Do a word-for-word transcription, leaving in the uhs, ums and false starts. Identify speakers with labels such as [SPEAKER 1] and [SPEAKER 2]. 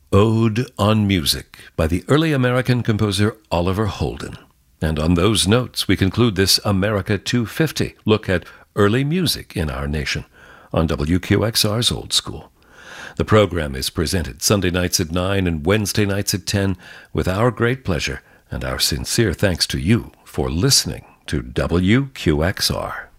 [SPEAKER 1] Ode on Music by the early American composer Oliver Holden. And on those notes, we conclude this America two fifty look at early music in our nation on W Q X R's Old School. The program is presented Sunday nights at nine and Wednesday nights at ten with our great pleasure and our sincere thanks to you for listening to W Q X R.